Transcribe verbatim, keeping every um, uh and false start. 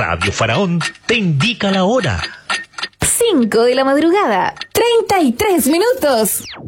Radio Faraón te indica la hora. cinco de la madrugada, treinta y tres minutos.